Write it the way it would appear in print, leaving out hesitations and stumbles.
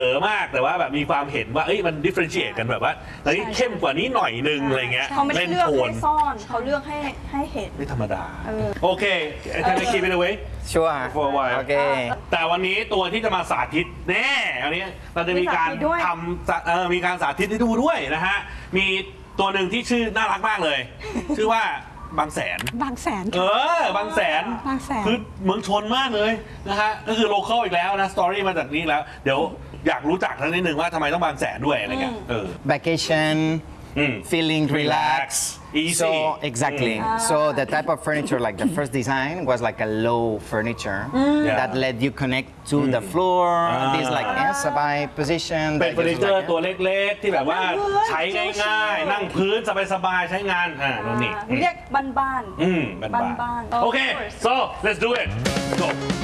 มากแต่ว่าแบบมีความเห็นว่ามัน differentiate กันแบบว่าตอนนี้เข้มกว่านี้หน่อยนึงอะไรเงี้ยเขาไม่ได้เลือกให้ซ่อนเขาเลือกให้เห็นไม่ธรรมดาโอเคจะไปคิดไปเลยเว้ยชัวร์ for a while โอเคแต่วันนี้ตัวที่จะมาสาธิตแน่อันนี้เราจะมีการทำมีการสาธิตให้ดูด้วยนะฮะมีตัวหนึ่งที่ชื่อน่ารักมากเลยชื่อว่าบางแสนบางแสนบางแสนบางแสนคือเมืองชนมากเลยนะฮะก็คือโลคอลอีกแล้วนะสตอรี่มาจากนี้แล้วเดี๋ยวอยากรู้จักทั้งนิดนึงว่าทำไมต้องบางแสนด้วยอะไรเงี้ย vacation feeling relaxed easy so exactly so the type of furniture like the first design was like a low furniture that let you connect to the floor this like สบาย position เป็นเฟอร์นิเจอร์ตัวเล็กๆที่แบบว่าใช้ง่ายๆนั่งพื้นสบายๆใช้งานนู่นนี่เรียกบ้านๆบ้านๆโอเค so let's do it go